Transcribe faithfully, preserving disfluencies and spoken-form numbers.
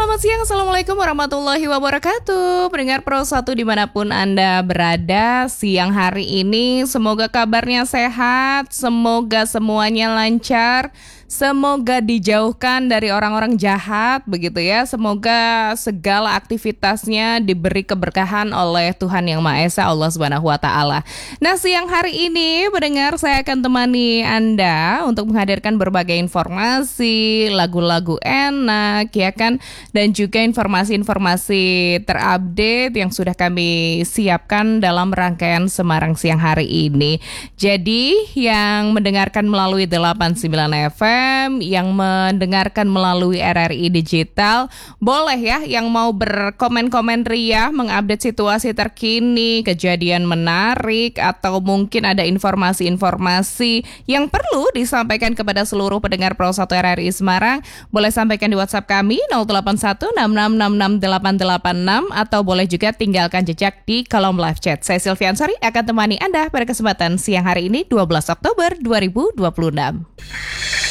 Selamat siang, Assalamualaikum warahmatullahi wabarakatuh. Pendengar Pro satu dimanapun Anda berada, siang hari ini semoga kabarnya sehat, semoga semuanya lancar, semoga dijauhkan dari orang-orang jahat, begitu ya. Semoga segala aktivitasnya diberi keberkahan oleh Tuhan Yang Maha Esa, Allah Subhanahu wa Ta'ala. Nah, siang hari ini, pendengar, saya akan temani Anda untuk menghadirkan berbagai informasi, lagu-lagu enak, ya kan, dan juga informasi-informasi terupdate yang sudah kami siapkan dalam rangkaian Semarang siang hari ini. Jadi, yang mendengarkan melalui delapan puluh sembilan F M, yang mendengarkan melalui R R I Digital, boleh ya yang mau berkomen-komen ria, mengupdate situasi terkini, kejadian menarik, atau mungkin ada informasi-informasi yang perlu disampaikan kepada seluruh pendengar Pro satu R R I Semarang, boleh sampaikan di WhatsApp kami nol delapan satu enam enam enam enam delapan delapan enam, atau boleh juga tinggalkan jejak di kolom live chat. Saya Silvian Sari akan temani Anda pada kesempatan siang hari ini dua belas Oktober dua ribu dua puluh enam.